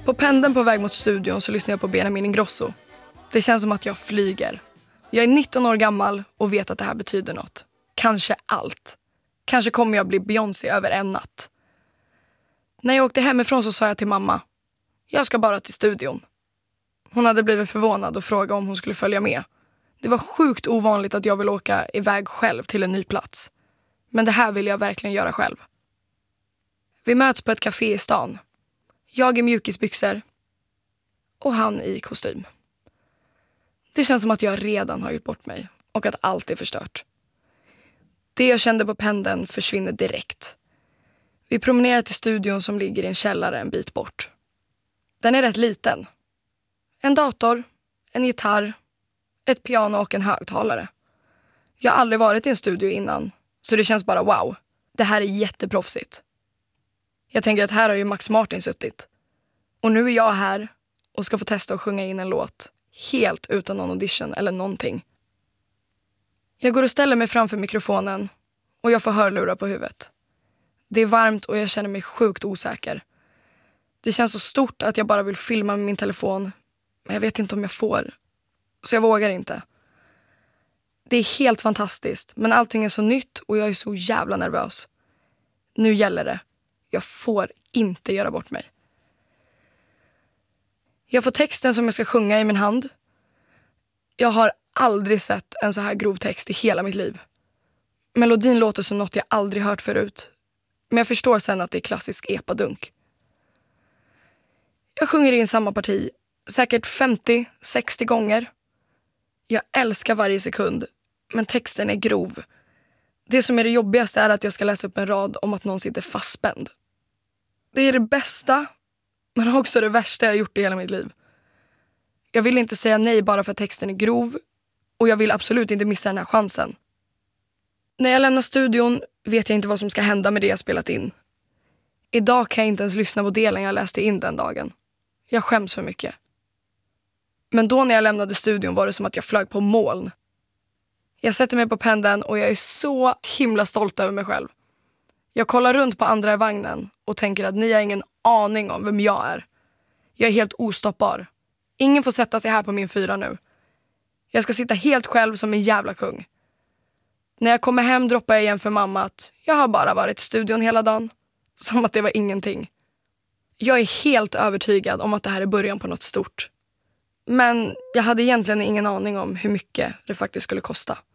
På pendeln på väg mot studion så lyssnar jag på Benjamin Ingrosso. Det känns som att jag flyger. Jag är 19 år gammal och vet att det här betyder något. Kanske allt. Kanske kommer jag bli Beyoncé över en natt. När jag åkte hemifrån så sa jag till mamma: jag ska bara till studion. Hon hade blivit förvånad och frågade om hon skulle följa med. Det var sjukt ovanligt att jag vill åka iväg själv till en ny plats. Men det här vill jag verkligen göra själv. Vi möts på ett café i stan. Jag i mjukisbyxor och han i kostym. Det känns som att jag redan har gjort bort mig och att allt är förstört. Det jag kände på pendeln försvinner direkt. Vi promenerar till studion som ligger i en källare en bit bort. Den är rätt liten. En dator, en gitarr, ett piano och en högtalare. Jag har aldrig varit i en studio innan, så det känns bara wow. Det här är jätteproffsigt. Jag tänker att här har ju Max Martin suttit. Och nu är jag här och ska få testa att sjunga in en låt. Helt utan någon audition eller någonting. Jag går och ställer mig framför mikrofonen och jag får hörlurar på huvudet. Det är varmt och jag känner mig sjukt osäker. Det känns så stort att jag bara vill filma med min telefon. Men jag vet inte om jag får. Så jag vågar inte. Det är helt fantastiskt, men allting är så nytt och jag är så jävla nervös. Nu gäller det. Jag får inte göra bort mig. Jag får texten som jag ska sjunga i min hand. Jag har aldrig sett en så här grov text i hela mitt liv. Melodin låter som något jag aldrig hört förut. Men jag förstår sen att det är klassisk epadunk. Jag sjunger in samma parti säkert 50-60 gånger. Jag älskar varje sekund, men texten är grov. Det som är det jobbigaste är att jag ska läsa upp en rad om att någon sitter fastspänd. Det är det bästa, men också det värsta jag gjort i hela mitt liv. Jag vill inte säga nej bara för att texten är grov, och jag vill absolut inte missa den här chansen. När jag lämnar studion vet jag inte vad som ska hända med det jag spelat in. Idag kan jag inte ens lyssna på delen jag läste in den dagen. Jag skäms för mycket. Men då när jag lämnade studion var det som att jag flög på moln. Jag sätter mig på pendeln och jag är så himla stolt över mig själv. Jag kollar runt på andra i vagnen och tänker att ni har ingen aning om vem jag är. Jag är helt ostoppbar. Ingen får sätta sig här på min 4 nu. Jag ska sitta helt själv som en jävla kung. När jag kommer hem droppar jag igen för mamma att jag har bara varit i studion hela dagen. Som att det var ingenting. Jag är helt övertygad om att det här är början på något stort. Men jag hade egentligen ingen aning om hur mycket det faktiskt skulle kosta.